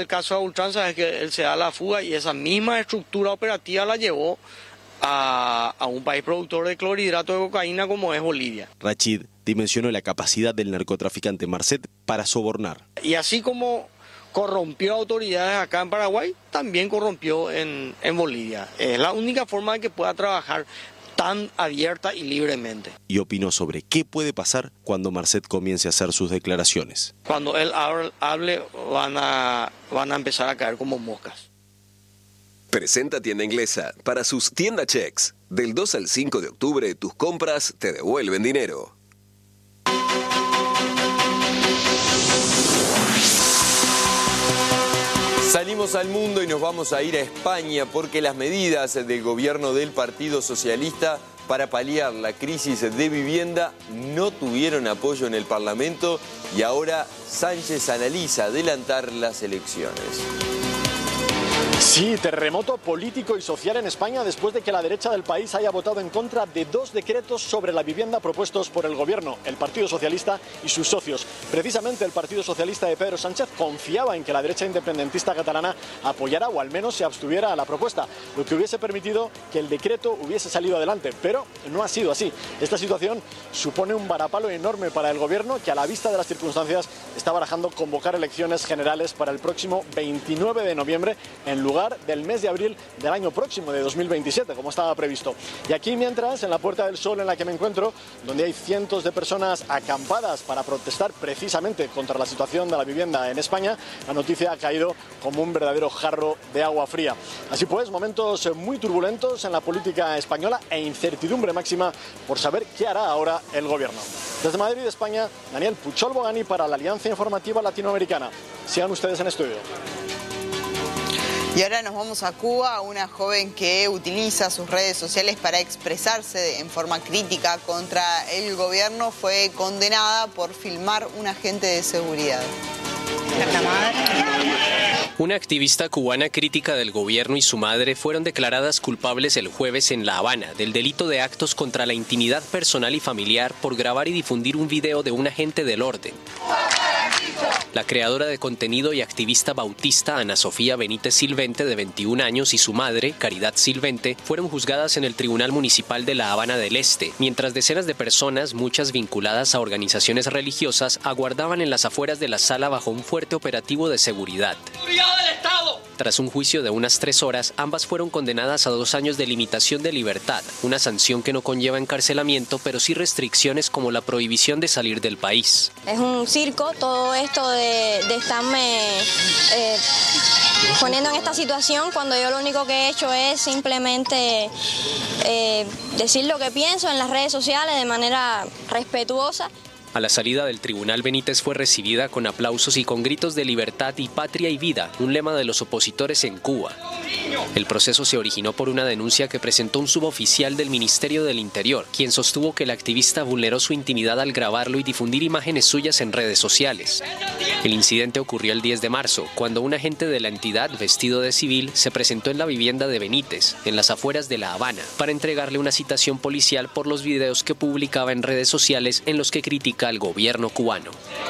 el caso de ultranza es que él se da la fuga y esa misma estructura operativa la llevó a un país productor de clorhidrato de cocaína como es Bolivia. Rachid dimensionó la capacidad del narcotraficante Marcet para sobornar. Y así como corrompió autoridades acá en Paraguay, también corrompió en Bolivia. Es la única forma de que pueda trabajar tan abierta y libremente. Y opinó sobre qué puede pasar cuando Marcet comience a hacer sus declaraciones. Cuando él hable van a empezar a caer como moscas. Presenta Tienda Inglesa para sus Tienda Checks. Del 2 al 5 de octubre, tus compras te devuelven dinero. Salimos al mundo y nos vamos a ir a España porque las medidas del gobierno del Partido Socialista para paliar la crisis de vivienda no tuvieron apoyo en el Parlamento y ahora Sánchez analiza adelantar las elecciones. Sí, terremoto político y social en España después de que la derecha del país haya votado en contra de 2 decretos sobre la vivienda propuestos por el gobierno, el Partido Socialista y sus socios. Precisamente el Partido Socialista de Pedro Sánchez confiaba en que la derecha independentista catalana apoyara o al menos se abstuviera a la propuesta, lo que hubiese permitido que el decreto hubiese salido adelante, pero no ha sido así. Esta situación supone un varapalo enorme para el gobierno que a la vista de las circunstancias está barajando convocar elecciones generales para el próximo 29 de noviembre en lugar del mes de abril del año próximo, de 2027, como estaba previsto. Y aquí mientras, en la Puerta del Sol en la que me encuentro, donde hay cientos de personas acampadas para protestar precisamente contra la situación de la vivienda en España, la noticia ha caído como un verdadero jarro de agua fría. Así pues, momentos muy turbulentos en la política española e incertidumbre máxima por saber qué hará ahora el gobierno. Desde Madrid, España, Daniel Puchol Bogani para la Alianza Informativa Latinoamericana. Sigan ustedes en estudio. Y ahora nos vamos a Cuba. Una joven que utiliza sus redes sociales para expresarse en forma crítica contra el gobierno fue condenada por filmar un agente de seguridad. Una activista cubana crítica del gobierno y su madre fueron declaradas culpables el jueves en La Habana del delito de actos contra la intimidad personal y familiar por grabar y difundir un video de un agente del orden. La creadora de contenido y activista bautista Ana Sofía Benítez Silvente, de 21 años, y su madre, Caridad Silvente, fueron juzgadas en el Tribunal Municipal de La Habana del Este, mientras decenas de personas, muchas vinculadas a organizaciones religiosas, aguardaban en las afueras de la sala bajo un fuerte operativo de seguridad. Tras un juicio de unas 3 horas, ambas fueron condenadas a 2 años de limitación de libertad, una sanción que no conlleva encarcelamiento, pero sí restricciones como la prohibición de salir del país. Es un circo todo esto de estarme poniendo en esta situación cuando yo lo único que he hecho es simplemente decir lo que pienso en las redes sociales de manera respetuosa. A la salida del tribunal, Benítez fue recibida con aplausos y con gritos de libertad y patria y vida, un lema de los opositores en Cuba. El proceso se originó por una denuncia que presentó un suboficial del Ministerio del Interior, quien sostuvo que el activista vulneró su intimidad al grabarlo y difundir imágenes suyas en redes sociales. El incidente ocurrió el 10 de marzo, cuando un agente de la entidad, vestido de civil, se presentó en la vivienda de Benítez, en las afueras de La Habana, para entregarle una citación policial por los videos que publicaba en redes sociales en los que critica al gobierno cubano.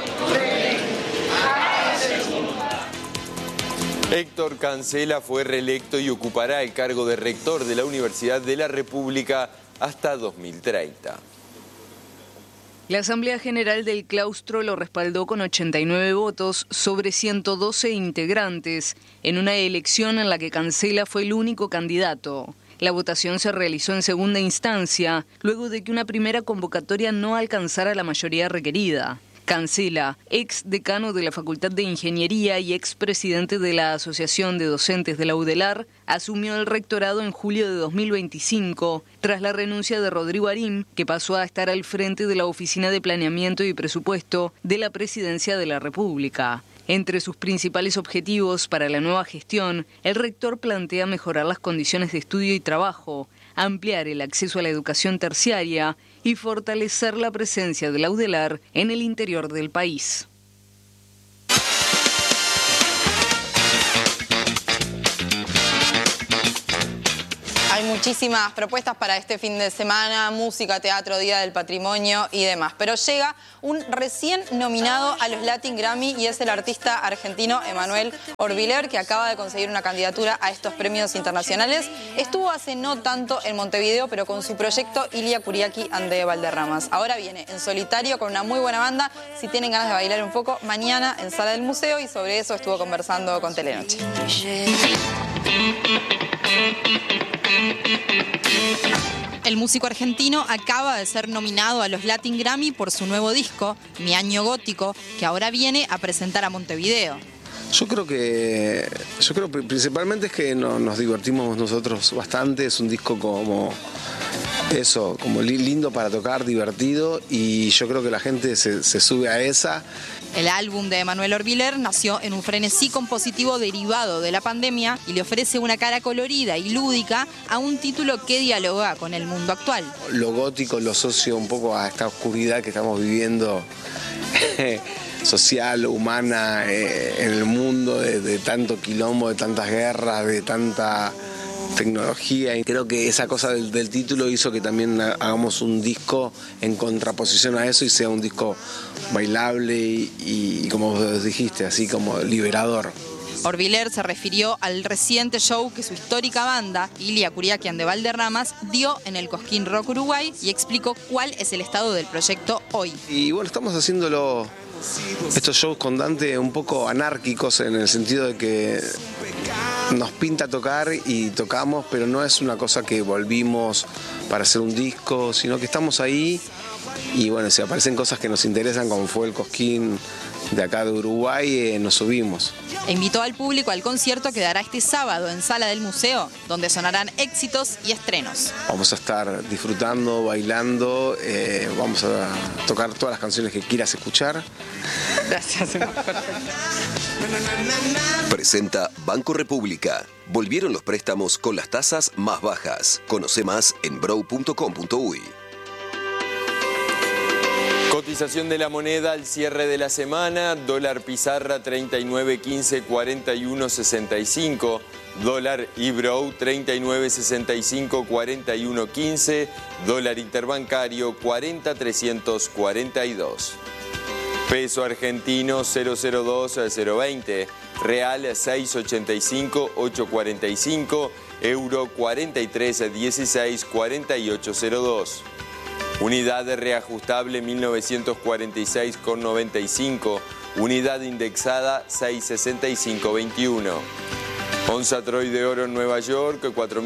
Héctor Cancela fue reelecto y ocupará el cargo de rector de la Universidad de la República hasta 2030. La Asamblea General del Claustro lo respaldó con 89 votos sobre 112 integrantes, en una elección en la que Cancela fue el único candidato. La votación se realizó en segunda instancia, luego de que una primera convocatoria no alcanzara la mayoría requerida. Cancela, ex decano de la Facultad de Ingeniería y expresidente de la Asociación de Docentes de la UDELAR, asumió el rectorado en julio de 2025, tras la renuncia de Rodrigo Arim, que pasó a estar al frente de la Oficina de Planeamiento y Presupuesto de la Presidencia de la República. Entre sus principales objetivos para la nueva gestión, el rector plantea mejorar las condiciones de estudio y trabajo, ampliar el acceso a la educación terciaria y fortalecer la presencia de la UDELAR en el interior del país. Hay Muchísimas propuestas para este fin de semana, música, teatro, Día del Patrimonio y demás. Pero llega un recién nominado a los Latin Grammy y es el artista argentino Emanuel Orbiler, que acaba de conseguir una candidatura a estos premios internacionales. Estuvo hace no tanto en Montevideo, pero con su proyecto Ilia Kuriaki and the Valderramas. Ahora viene en solitario con una muy buena banda. Si tienen ganas de bailar un poco, mañana en Sala del Museo, y sobre eso estuvo conversando con Telenoche. El músico argentino acaba de ser nominado a los Latin Grammy por su nuevo disco, Mi Año Gótico, que ahora viene a presentar a Montevideo. Yo creo principalmente es que nos divertimos nosotros bastante. Es un disco como lindo para tocar, divertido, y yo creo que la gente se sube a esa. El álbum de Emanuel Orbiler nació en un frenesí compositivo derivado de la pandemia y le ofrece una cara colorida y lúdica a un título que dialoga con el mundo actual. Lo gótico lo asocio un poco a esta oscuridad que estamos viviendo social, humana, en el mundo, de tanto quilombo, de tantas guerras, de tanta tecnología, y creo que esa cosa del título hizo que también hagamos un disco en contraposición a eso y sea un disco bailable y como vos dijiste, así como liberador. Orbiler se refirió al reciente show que su histórica banda, Ilia Kuriaki and the Valderramas, dio en el Cosquín Rock Uruguay, y explicó cuál es el estado del proyecto hoy. Y bueno, estamos haciéndolo, estos shows con Dante, un poco anárquicos, en el sentido de que nos pinta tocar y tocamos, pero no es una cosa que volvimos para hacer un disco, sino que estamos ahí y bueno, si aparecen cosas que nos interesan, como fue el Cosquín de acá de Uruguay, nos subimos. E invitó al público al concierto que dará este sábado en Sala del Museo, donde sonarán éxitos y estrenos. Vamos a estar disfrutando, bailando, vamos a tocar todas las canciones que quieras escuchar. Gracias. Presenta Banco República. Volvieron los préstamos con las tasas más bajas. Conoce más en brow.com.uy. Cotización de la moneda al cierre de la semana: dólar pizarra 39.15 41.65, dólar Ibrow 39.65 41.15, dólar interbancario 40.342. Peso argentino 002.020, real 6.85 8.45, euro 43.16 48.02. Unidad reajustable 1946,95, unidad indexada 665.21. Onza Troy de oro en Nueva York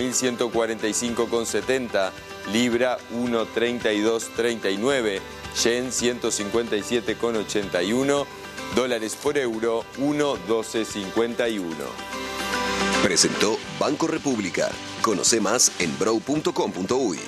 4.145,70, libra 1.3239, yen 157,81, dólares por euro 1.1251. Presentó Banco República. Conoce más en brow.com.uy.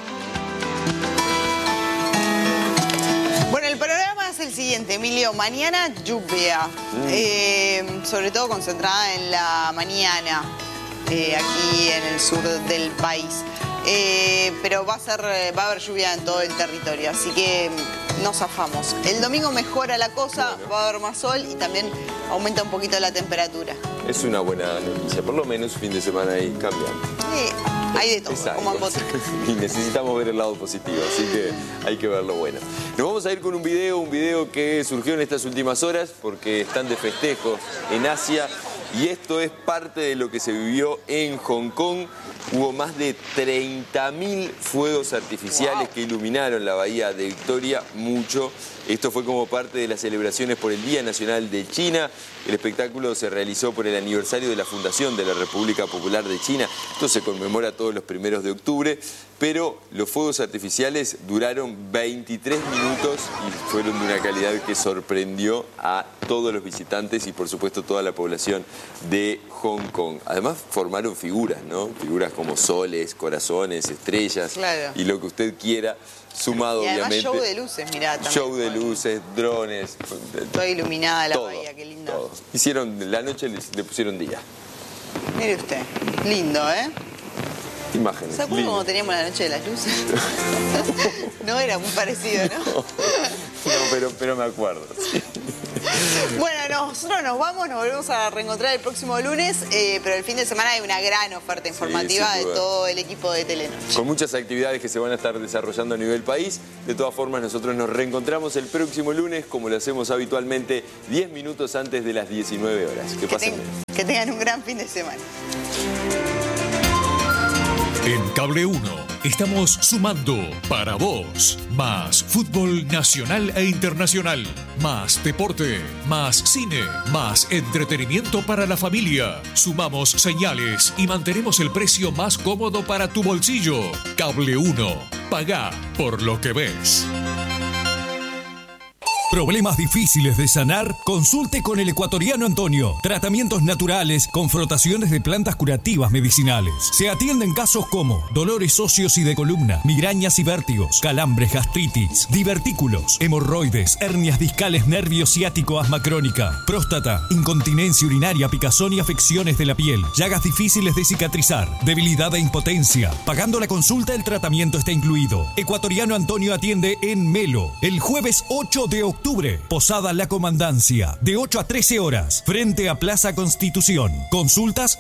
Bueno, el programa es el siguiente, Emilio. Mañana lluvia, sobre todo concentrada en la mañana, aquí en el sur del país. Pero va a haber lluvia en todo el territorio, así que nos zafamos. El domingo mejora la cosa, va a haber más sol y también aumenta un poquito la temperatura. Es una buena noticia, por lo menos fin de semana ahí cambiando. Hay de todo, como en botas. Y necesitamos ver el lado positivo, así que hay que ver lo bueno. Nos vamos a ir con un video que surgió en estas últimas horas porque están de festejo en Asia, y esto es parte de lo que se vivió en Hong Kong. Hubo más de 30.000 fuegos artificiales que iluminaron la bahía de Victoria, mucho. Esto fue como parte de las celebraciones por el Día Nacional de China. El espectáculo se realizó por el aniversario de la fundación de la República Popular de China. Esto se conmemora todos los 1 de octubre, pero los fuegos artificiales duraron 23 minutos y fueron de una calidad que sorprendió a todos los visitantes y por supuesto toda la población de Hong Kong. Además formaron figuras, ¿no? Figuras como soles, corazones, estrellas, claro, y lo que usted quiera. Sumado, y además, obviamente, show de luces, mirá, también. Show de luces, drones. Toda iluminada la todo, bahía, qué lindo. Todo. Hicieron, la noche le pusieron día. Mire usted, lindo, ¿eh? Imágenes. ¿Se acuerdan cómo teníamos la noche de las luces? No era muy parecido, ¿no? No, pero me acuerdo. Sí. Bueno, nosotros nos vamos, nos volvemos a reencontrar el próximo lunes, pero el fin de semana hay una gran oferta informativa de todo el equipo de Telenoche. Con muchas actividades que se van a estar desarrollando a nivel país. De todas formas, nosotros nos reencontramos el próximo lunes, como lo hacemos habitualmente, 10 minutos antes de las 19 horas. Que pasen bien. Que tengan un gran fin de semana. En Cable 1 estamos sumando para vos más fútbol nacional e internacional, más deporte, más cine, más entretenimiento para la familia. Sumamos señales y mantenemos el precio más cómodo para tu bolsillo. Cable 1, pagá por lo que ves. ¿Problemas difíciles de sanar? Consulte con el ecuatoriano Antonio. Tratamientos naturales con frotaciones de plantas curativas medicinales. Se atienden casos como dolores óseos y de columna, migrañas y vértigos, calambres, gastritis, divertículos, hemorroides, hernias discales, nervio ciático, asma crónica, próstata, incontinencia urinaria, picazón y afecciones de la piel, llagas difíciles de cicatrizar, debilidad e impotencia. Pagando la consulta, el tratamiento está incluido. Ecuatoriano Antonio atiende en Melo el jueves 8 de octubre. Posada La Comandancia, de 8 a 13 horas, frente a Plaza Constitución. Consultas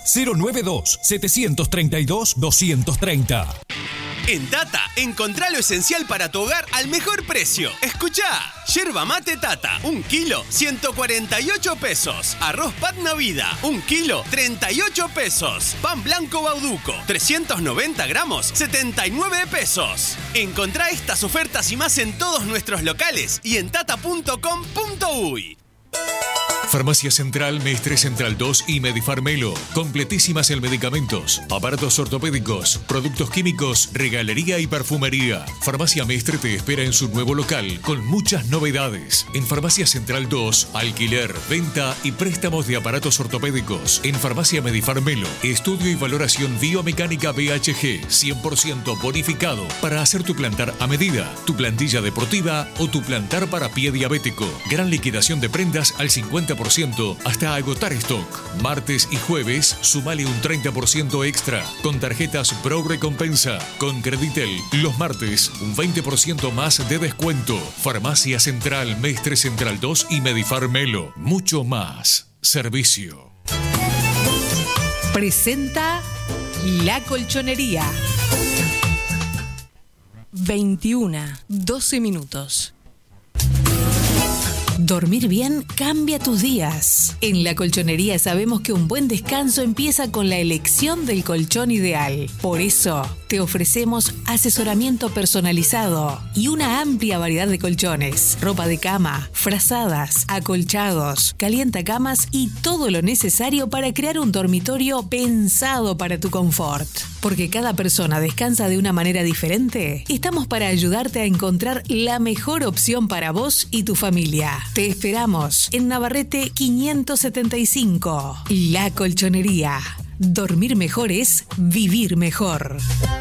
092-732-230. En Tata, encontrá lo esencial para tu hogar al mejor precio. Escuchá, yerba mate Tata, 1 kilo, 148 pesos. Arroz Patna Vida, 1 kilo, 38 pesos. Pan blanco Bauduco, 390 gramos, 79 pesos. Encontrá estas ofertas y más en todos nuestros locales y en tata.com.uy. Farmacia Central, Mestre Central 2 y Medifarmelo. Completísimas en medicamentos, aparatos ortopédicos, productos químicos, regalería y perfumería. Farmacia Mestre te espera en su nuevo local con muchas novedades. En Farmacia Central 2, alquiler, venta y préstamos de aparatos ortopédicos. En Farmacia Medifarmelo, estudio y valoración biomecánica BHG, 100% bonificado para hacer tu plantar a medida, tu plantilla deportiva o tu plantar para pie diabético. Gran liquidación de prendas al 50% hasta agotar stock. Martes y jueves, sumale un 30% extra con tarjetas Pro Recompensa. Con Creditel, los martes, un 20% más de descuento. Farmacia Central, Mestre Central 2 y Medifarmelo. Mucho más servicio. Presenta La Colchonería. 21:12 minutos. Dormir bien cambia tus días. En La Colchonería sabemos que un buen descanso empieza con la elección del colchón ideal. Por eso, te ofrecemos asesoramiento personalizado y una amplia variedad de colchones, ropa de cama, frazadas, acolchados, calientacamas y todo lo necesario para crear un dormitorio pensado para tu confort. Porque cada persona descansa de una manera diferente, estamos para ayudarte a encontrar la mejor opción para vos y tu familia. Te esperamos en Navarrete 575. La Colchonería. Dormir mejor es vivir mejor.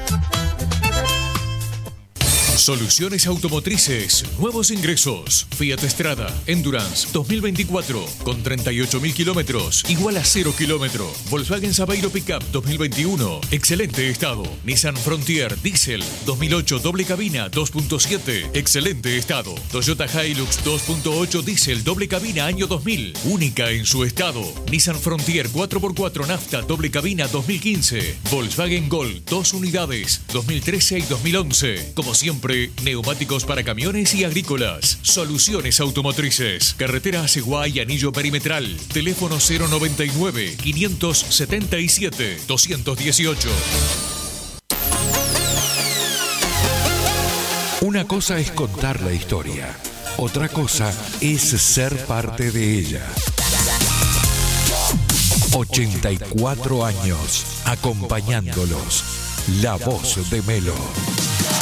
Soluciones automotrices, nuevos ingresos. Fiat Strada Endurance 2024 con 38.000 kilómetros, igual a 0 kilómetro. Volkswagen Saveiro Pickup 2021, excelente estado. Nissan Frontier Diesel 2008 doble cabina 2.7, excelente estado. Toyota Hilux 2.8 Diesel doble cabina año 2000, única en su estado. Nissan Frontier 4x4 nafta doble cabina 2015. Volkswagen Gol 2 unidades 2013 y 2011. Como siempre, neumáticos para camiones y agrícolas. Soluciones automotrices. Carretera Aceguá y Anillo Perimetral. Teléfono 099-577-218. Una cosa es contar la historia. Otra cosa es ser parte de ella. 84 años acompañándolos. La voz de Melo.